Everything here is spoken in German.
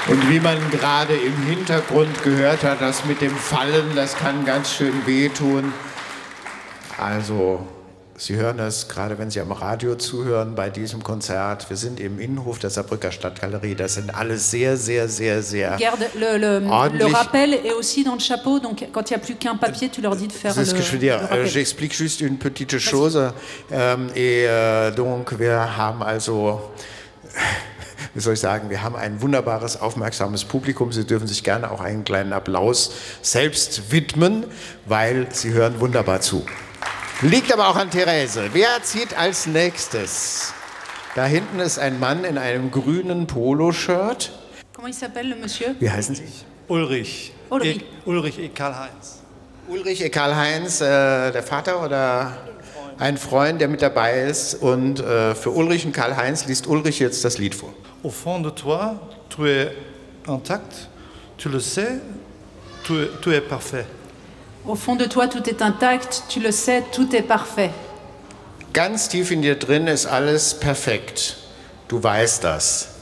Und wie man gerade im Hintergrund gehört hat, das mit dem Fallen, das kann ganz schön wehtun. Also, Sie hören es, gerade wenn Sie am Radio zuhören bei diesem Konzert. Wir sind im Innenhof der Saarbrücker Stadtgalerie. Das sind alles sehr Regarde, le rappel est aussi dans le chapeau, donc quand il n'y a plus qu'un papier, tu leur dis de faire C'est ce que je veux dire. J'explique juste une petite chose. Donc, wir haben also, wie soll ich sagen, wir haben ein wunderbares, aufmerksames Publikum. Sie dürfen sich gerne auch einen kleinen Applaus selbst widmen, weil Sie hören wunderbar zu. Liegt aber auch an Therese. Wer zieht als nächstes? Da hinten ist ein Mann in einem grünen Poloshirt. Comment il s'appelle, le monsieur? Wie heißen Sie? Ulrich. Ulrich. Ulrich et Karl-Heinz. Ulrich et Karl-Heinz, der Vater oder ein Freund, der mit dabei ist. Und für Ulrich und Karl-Heinz liest Ulrich jetzt das Lied vor. Au fond de toi, tu es intact, tu le sais, tu es parfait. Au fond de toi, tout est intact, tu le sais, tout est parfait. Ganz tief in dir drin ist alles perfekt. Du weißt das.